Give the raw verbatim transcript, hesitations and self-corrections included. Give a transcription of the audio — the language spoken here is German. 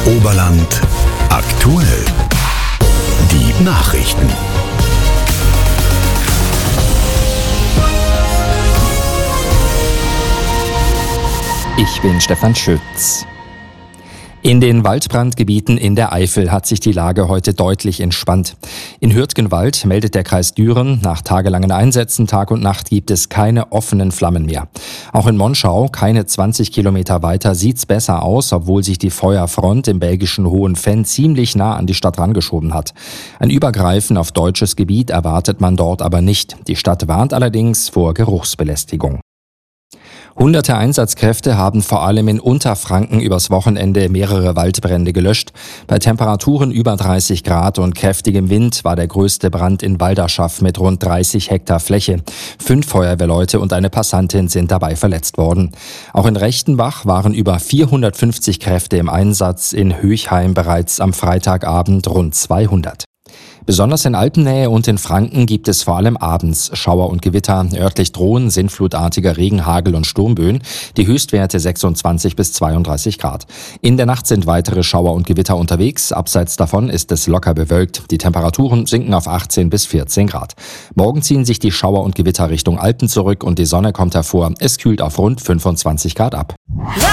Oberland aktuell. Die Nachrichten. Ich bin Stefan Schütz. In den Waldbrandgebieten in der Eifel hat sich die Lage heute deutlich entspannt. In Hürtgenwald meldet der Kreis Düren, nach tagelangen Einsätzen Tag und Nacht gibt es keine offenen Flammen mehr. Auch in Monschau, keine zwanzig Kilometer weiter, sieht's besser aus, obwohl sich die Feuerfront im belgischen Hohenfenn ziemlich nah an die Stadt rangeschoben hat. Ein Übergreifen auf deutsches Gebiet erwartet man dort aber nicht. Die Stadt warnt allerdings vor Geruchsbelästigung. Hunderte Einsatzkräfte haben vor allem in Unterfranken übers Wochenende mehrere Waldbrände gelöscht. Bei Temperaturen über dreißig Grad und kräftigem Wind war der größte Brand in Walderschaff mit rund dreißig Hektar Fläche. Fünf Feuerwehrleute und eine Passantin sind dabei verletzt worden. Auch in Rechtenbach waren über vierhundertfünfzig Kräfte im Einsatz, in Höchheim bereits am Freitagabend rund zweihundert. Besonders in Alpennähe und in Franken gibt es vor allem abends Schauer und Gewitter. Örtlich drohen sintflutartiger Regen, Hagel und Sturmböen. Die Höchstwerte sechsundzwanzig bis zweiunddreißig Grad. In der Nacht sind weitere Schauer und Gewitter unterwegs. Abseits davon ist es locker bewölkt. Die Temperaturen sinken auf achtzehn bis vierzehn Grad. Morgen ziehen sich die Schauer und Gewitter Richtung Alpen zurück und die Sonne kommt hervor. Es kühlt auf rund fünfundzwanzig Grad ab.